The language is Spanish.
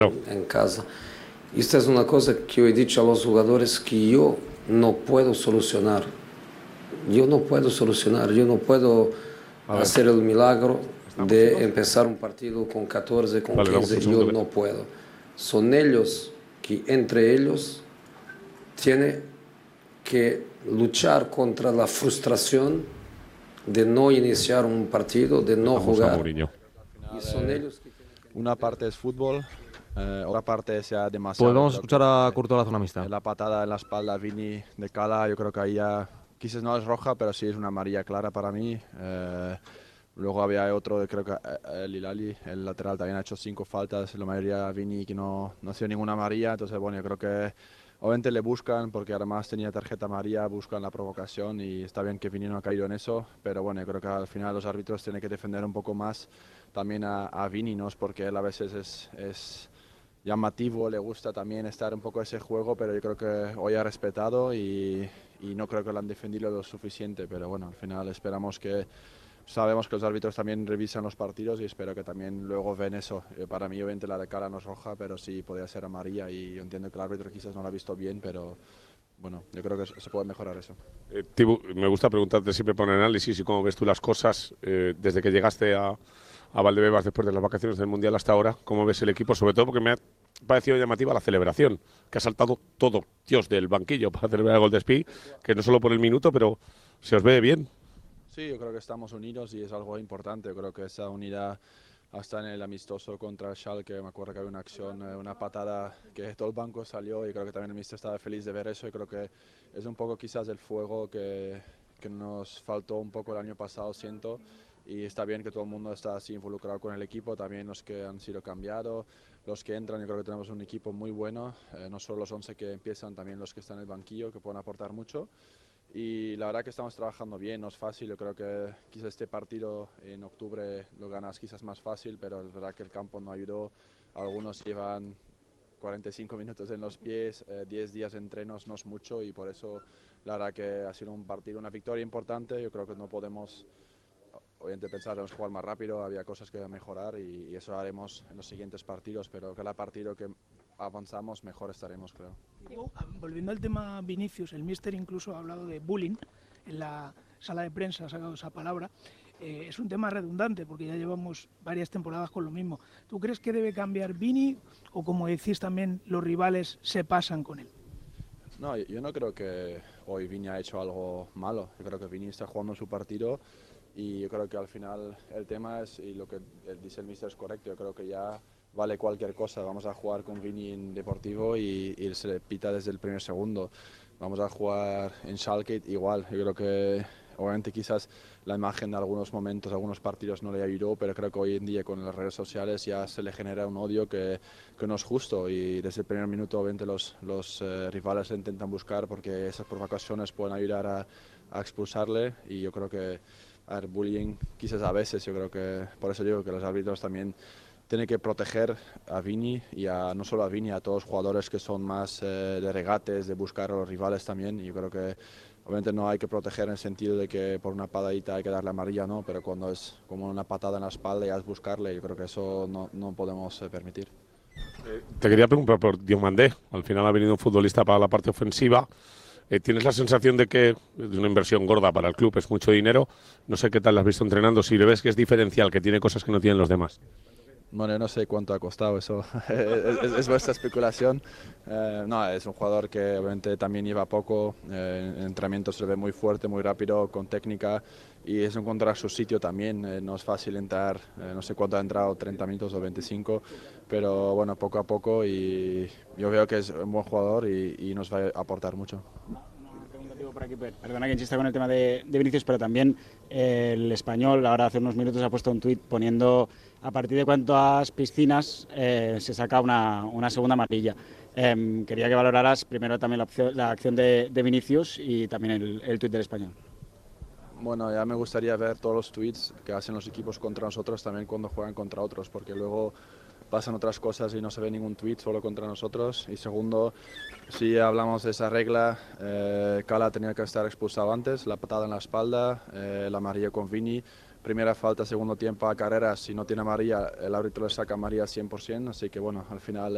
en casa. Esta es una cosa que yo he dicho a los jugadores que yo no puedo solucionar. Yo no puedo hacer el milagro de empezar un partido con 14, con 15, yo no puedo. Son ellos que entre ellos tienen que luchar contra la frustración de no iniciar un partido, de no jugar. Y son ellos que una parte es fútbol, otra parte es ya demasiado. Pues vamos a escuchar a Courtois, la zona mixta. La patada en la espalda a Vini de Cala, yo creo que ahí ya, quizás no es roja, pero sí es una amarilla clara para mí. Luego había otro, creo que el Hilali, el lateral, también ha hecho 5 faltas, la mayoría Vini que no ha sido ninguna amarilla, entonces bueno, yo creo que obviamente le buscan, porque además tenía tarjeta amarilla, buscan la provocación y está bien que Vini no ha caído en eso, pero bueno, yo creo que al final los árbitros tienen que defender un poco más también a Vini, ¿no? Porque él a veces es llamativo, le gusta también estar un poco ese juego, pero yo creo que hoy ha respetado y no creo que lo han defendido lo suficiente, pero bueno, al final sabemos que los árbitros también revisan los partidos y espero que también luego ven eso. Para mí obviamente la de cara no es roja, pero sí podría ser amarilla y yo entiendo que el árbitro quizás no lo ha visto bien, pero bueno, yo creo que se puede mejorar eso. Tibu, me gusta preguntarte siempre por el análisis y cómo ves tú las cosas desde que llegaste a Valdebebas después de las vacaciones del Mundial hasta ahora. ¿Cómo ves el equipo? Sobre todo porque me ha parecido llamativa la celebración, que ha saltado todo, Dios, del banquillo para celebrar el gol de Spi, que no solo por el minuto, pero se os ve bien. Sí, yo creo que estamos unidos y es algo importante. Yo creo que esa unidad hasta en el amistoso contra el Schalke, me acuerdo que había una acción, una patada que todo el banco salió y creo que también el míster estaba feliz de ver eso y creo que es un poco quizás el fuego que nos faltó un poco el año pasado, siento, y está bien que todo el mundo está así involucrado con el equipo, también los que han sido cambiados, los que entran, yo creo que tenemos un equipo muy bueno, no solo los 11 que empiezan, también los que están en el banquillo, que pueden aportar mucho. Y la verdad que estamos trabajando bien, no es fácil, yo creo que quizás este partido en octubre lo ganas quizás más fácil, pero es verdad que el campo no ayudó, algunos llevan 45 minutos en los pies, 10 días de entrenos no es mucho y por eso la verdad que ha sido un partido, una victoria importante, yo creo que no podemos obviamente pensar en jugar más rápido, había cosas que mejorar y eso haremos en los siguientes partidos, pero cada partido que avanzamos mejor estaremos, creo. Volviendo al tema Vinicius, el míster incluso ha hablado de bullying en la sala de prensa, ha sacado esa palabra. Es un tema redundante porque ya llevamos varias temporadas con lo mismo. ¿Tú crees que debe cambiar Vini o, como decís también, los rivales se pasan con él? No, yo no creo que hoy Vini ha hecho algo malo. Yo creo que Vini está jugando su partido y yo creo que al final el tema es, y lo que dice el míster es correcto, yo creo que ya vale cualquier cosa. Vamos a jugar con Vini en Deportivo y se le pita desde el primer segundo. Vamos a jugar en Schalke igual. Yo creo que obviamente quizás la imagen de algunos momentos, algunos partidos no le ayudó, pero creo que hoy en día con las redes sociales ya se le genera un odio que no es justo y desde el primer minuto obviamente los rivales le intentan buscar porque esas provocaciones pueden ayudar a expulsarle y yo creo que bullying quizás a veces, yo creo que por eso digo que los árbitros también tiene que proteger a Vini y no solo a Vini, a todos los jugadores que son más de regates, de buscar a los rivales también. Y yo creo que obviamente no hay que proteger en el sentido de que por una patadita hay que darle amarilla, no, pero cuando es como una patada en la espalda y es buscarle, yo creo que eso no podemos permitir. Te quería preguntar por Diomandé. Al final ha venido un futbolista para la parte ofensiva. ¿Tienes la sensación de que es una inversión gorda para el club, es mucho dinero? No sé qué tal lo has visto entrenando, si le ves que es diferencial, que tiene cosas que no tienen los demás. Bueno, yo no sé cuánto ha costado eso, es vuestra especulación. No, es un jugador que obviamente también lleva poco, en entrenamiento se le ve muy fuerte, muy rápido, con técnica y es encontrar su sitio también. No es fácil entrar, no sé cuánto ha entrado, 30 minutos o 25, pero bueno, poco a poco y yo veo que es un buen jugador y nos va a aportar mucho. Por aquí, perdona que insista con el tema de Vinicius, pero también el Español ahora hace unos minutos ha puesto un tuit poniendo a partir de cuántas piscinas se saca una segunda amarilla. Quería que valoraras primero también la acción de Vinicius y también el tuit del Español. Bueno, ya me gustaría ver todos los tweets que hacen los equipos contra nosotros también cuando juegan contra otros, porque luego pasan otras cosas y no se ve ningún tweet solo contra nosotros. Y segundo, si hablamos de esa regla, Cala tenía que estar expulsado antes, la patada en la espalda, la amarilla con Vini, primera falta, segundo tiempo a Carreras, si no tiene amarilla, el árbitro le saca amarilla 100%, así que bueno, al final